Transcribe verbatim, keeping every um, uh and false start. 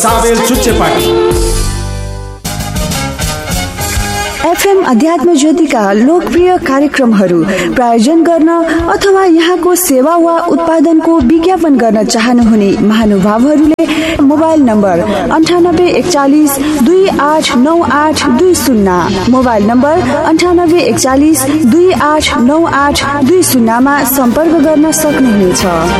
साबेल चुच्चे party. FM अध्यात्म ज्योतिका लोकप्रिय कार्यक्रमहरू प्रायोजन गर्न अथवा यहाँको सेवा वा उत्पादनको विज्ञापन गर्न चाहनुहुने महानुभावहरूले मोबाइल नम्बर अन्ठानब्बे एकचालिस दुई आठ नौ आठ दुई शून्य मोबाइल नम्बर अन्ठानब्बे एकचालिस दुई आठ नौ आठ दुई शून्यमा सम्पर्क गर्न सक्नुहुनेछ।